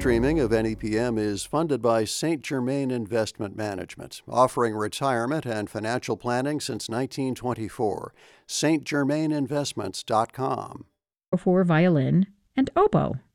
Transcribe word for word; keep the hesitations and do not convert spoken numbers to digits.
streaming of N E P M is funded by Saint Germain Investment Management, offering retirement and financial planning since nineteen twenty-four. St Germain Investments dot com. For violin and oboe.